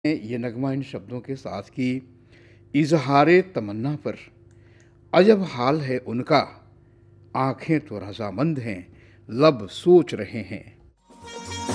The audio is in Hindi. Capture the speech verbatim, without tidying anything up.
ये नगमा इन शब्दों के साथ कि इज़हारे तमन्ना पर अजब हाल है उनका, आँखें तो रज़ामंद हैं, लब सोच रहे हैं।